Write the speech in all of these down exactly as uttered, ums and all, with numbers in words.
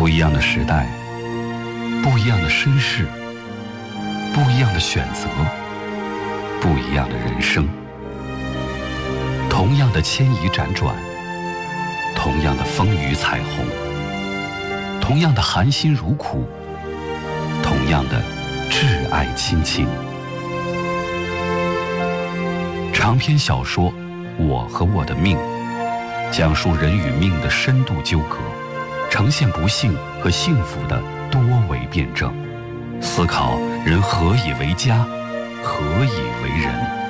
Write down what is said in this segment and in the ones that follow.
不一样的时代，不一样的身世，不一样的选择，不一样的人生。同样的牵移辗转，同样的风雨彩虹，同样的含辛茹苦，同样的挚爱亲情。长篇小说《我和我的命》，讲述人与命的深度纠葛，呈现不幸和幸福的多维辩证，思考人何以为家，何以为人。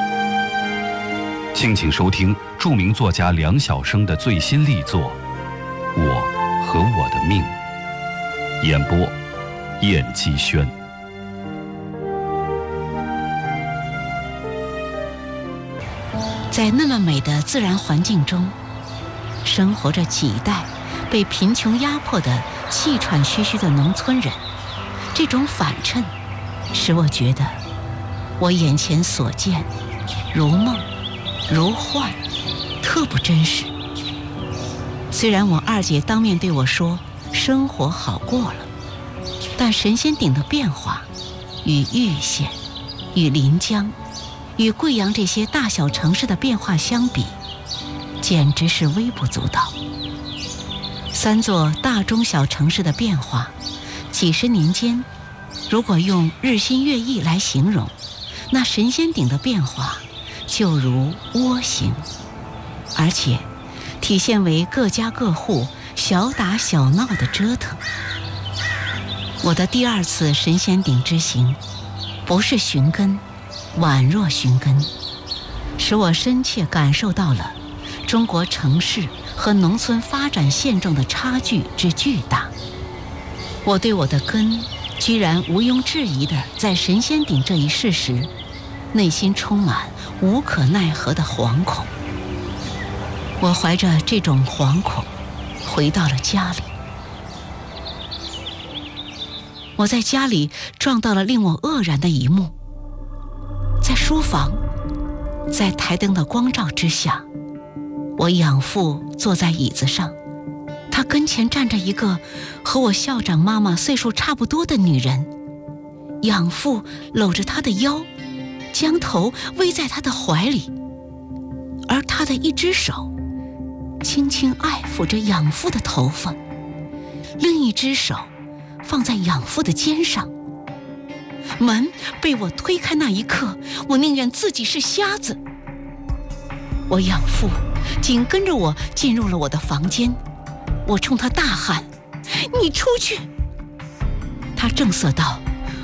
敬请收听著名作家梁晓声的最新力作《我和我的命》，演播燕姬轩。 在那么美的自然环境中，生活着几代被贫穷压迫的气喘吁吁的农村人，这种反衬使我觉得我眼前所见如梦如幻，特不真实。虽然我二姐当面对我说生活好过了，但神仙顶的变化与玉县、与临江、与贵阳这些大小城市的变化相比，简直是微不足道。三座大中小城市的变化，几十年间，如果用日新月异来形容，那神仙顶的变化就如窝形，而且体现为各家各户小打小闹的折腾。我的第二次神仙顶之行，不是寻根，宛若寻根，使我深切感受到了中国城市和农村发展现状的差距之巨大。我对我的根居然毋庸置疑地在神仙顶这一事实，内心充满无可奈何的惶恐。我怀着这种惶恐回到了家里。我在家里撞到了令我愕然的一幕。在书房，在台灯的光照之下，我养父坐在椅子上，他跟前站着一个和我校长妈妈岁数差不多的女人。养父搂着她的腰，将头偎在她的怀里，而他的一只手轻轻爱抚着养父的头发，另一只手放在养父的肩上。门被我推开那一刻，我宁愿自己是瞎子。我养父紧跟着我进入了我的房间，我冲他大喊：“你出去！”他正色道：“